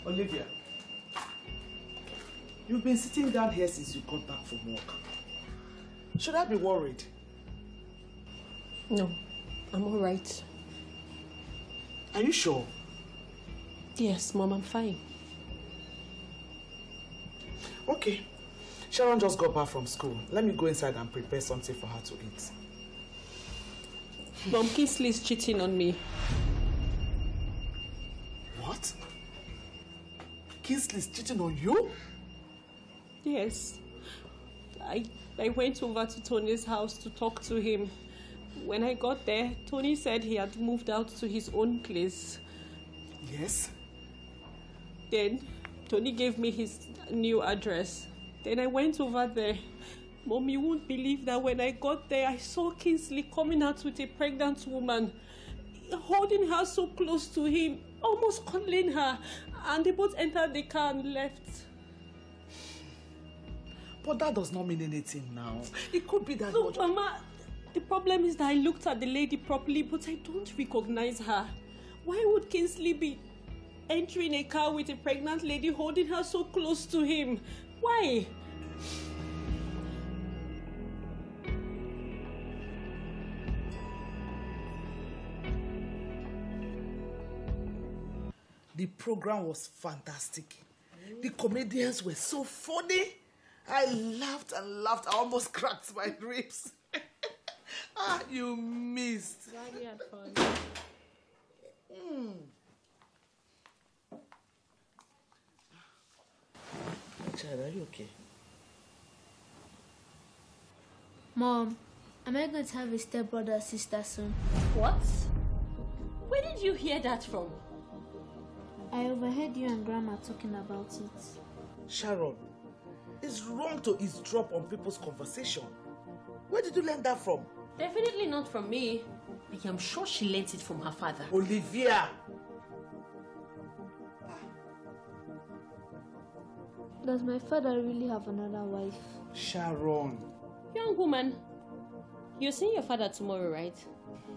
Olivia, you've been sitting down here since you got back from work. Should I be worried? No, I'm all right. Are you sure? Yes, Mom, I'm fine. Okay. Sharon just got back from school. Let me go inside and prepare something for her to eat. Mom, Kingsley's cheating on me. What? Kingsley's cheating on you? Yes. I went over to Tony's house to talk to him. When I got there, Tony said he had moved out to his own place. Yes? Then Tony gave me his new address. Then I went over there. Mom, you won't believe that when I got there, I saw Kingsley coming out with a pregnant woman, holding her so close to him, almost cuddling her, and they both entered the car and left. But that does not mean anything now. It could be that... Look, Mama, the problem is that I looked at the lady properly, but I don't recognize her. Why would Kingsley be entering a car with a pregnant lady, holding her so close to him? Why? The program was fantastic. The comedians were so funny. I laughed and laughed. I almost cracked my ribs. You missed. Glad you had fun. Child, are you okay? Mom, am I going to have a stepbrother or sister soon? What? Where did you hear that from? I overheard you and Grandma talking about it. Sharon, it's wrong to eavesdrop on people's conversation. Where did you learn that from? Definitely not from me. I am sure she learnt it from her father. Olivia! Does my father really have another wife? Sharon. Young woman, you're seeing your father tomorrow, right?